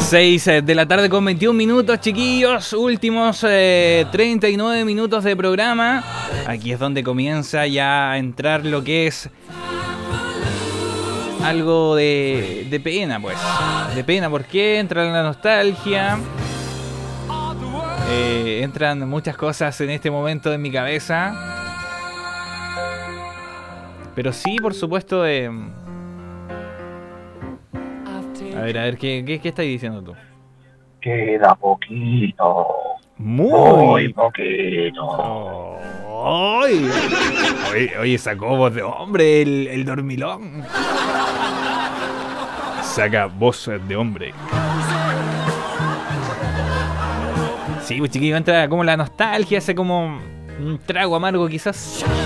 6 de la tarde con 21 minutos, chiquillos. Últimos 39 minutos de programa. Aquí es donde comienza ya a entrar lo que es algo de pena, pues. De pena, porque entra la nostalgia. Entran muchas cosas en este momento en mi cabeza. Pero sí, por supuesto, A ver, ¿qué estáis diciendo tú? Queda poquito. Muy poquito. Oye, sacó voz de hombre el dormilón. Saca voz de hombre. Sí, pues chiquillo, entra como la nostalgia, hace como un trago amargo quizás.